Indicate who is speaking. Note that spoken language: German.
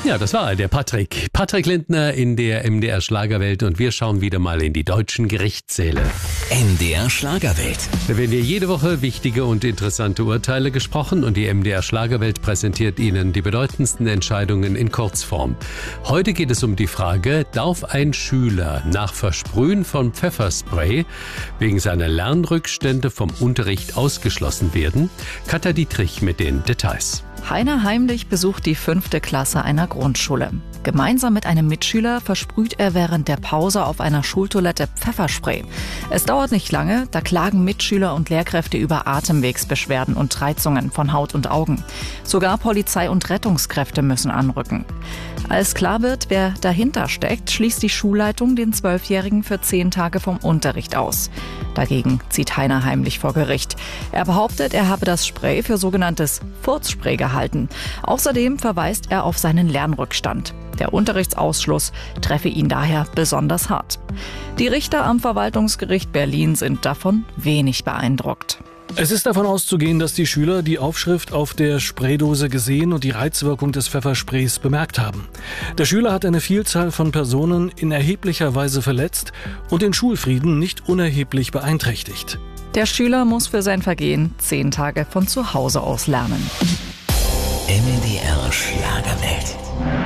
Speaker 1: Ja, das war der Patrick. Patrick Lindner in der MDR Schlagerwelt und wir schauen wieder mal in die deutschen Gerichtssäle.
Speaker 2: MDR Schlagerwelt.
Speaker 1: Da werden hier jede Woche wichtige und interessante Urteile gesprochen und die MDR Schlagerwelt präsentiert Ihnen die bedeutendsten Entscheidungen in Kurzform. Heute geht es um die Frage, darf ein Schüler nach Versprühen von Pfefferspray wegen seiner Lernrückstände vom Unterricht ausgeschlossen werden? Katja Dietrich mit den Details.
Speaker 3: Heiner Heimlich besucht die 5. Klasse einer Grundschule. Gemeinsam mit einem Mitschüler versprüht er während der Pause auf einer Schultoilette Pfefferspray. Es dauert nicht lange, da klagen Mitschüler und Lehrkräfte über Atemwegsbeschwerden und Reizungen von Haut und Augen. Sogar Polizei und Rettungskräfte müssen anrücken. Als klar wird, wer dahinter steckt, schließt die Schulleitung den 12-Jährigen für 10 Tage vom Unterricht aus. Dagegen zieht Heiner Heimlich vor Gericht. Er behauptet, er habe das Spray für sogenanntes Furzspray gehalten. Außerdem verweist er auf seinen Lernrückstand. Der Unterrichtsausschluss treffe ihn daher besonders hart. Die Richter am Verwaltungsgericht Berlin sind davon wenig beeindruckt.
Speaker 4: Es ist davon auszugehen, dass die Schüler die Aufschrift auf der Spraydose gesehen und die Reizwirkung des Pfeffersprays bemerkt haben. Der Schüler hat eine Vielzahl von Personen in erheblicher Weise verletzt und den Schulfrieden nicht unerheblich beeinträchtigt.
Speaker 3: Der Schüler muss für sein Vergehen 10 Tage von zu Hause aus lernen.
Speaker 2: MDR Schlagerwelt.